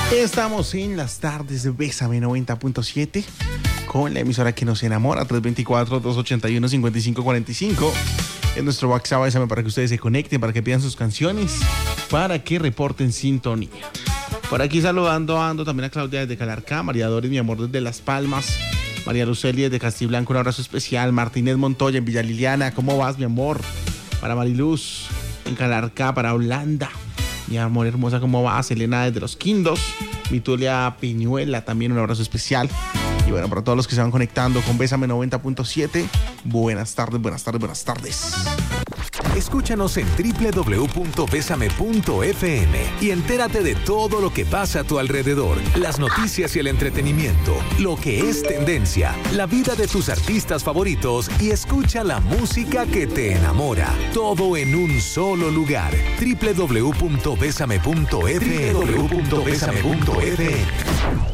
Estamos en las tardes de Bésame 90.7 con la emisora que nos enamora, 324-281-5545. En nuestro WhatsApp, Bésame, para que ustedes se conecten, para que pidan sus canciones, para que reporten sintonía. Por aquí saludando ando también a Claudia desde Calarcá, María Doris, mi amor, desde Las Palmas, María Luceli desde Castiblanco, un abrazo especial, Martínez Montoya en Villa Liliana, ¿cómo vas, mi amor? Para Mariluz en Calarcá, para Holanda, mi amor hermosa, ¿cómo vas? Elena desde Los Quindos, mi Tulia Piñuela, también un abrazo especial. Y bueno, para todos los que se van conectando con Bésame 90.7, buenas tardes, buenas tardes, buenas tardes. Escúchanos en www.besame.fm y entérate de todo lo que pasa a tu alrededor, las noticias y el entretenimiento, lo que es tendencia, la vida de tus artistas favoritos y escucha la música que te enamora. Todo en un solo lugar. www.besame.fm.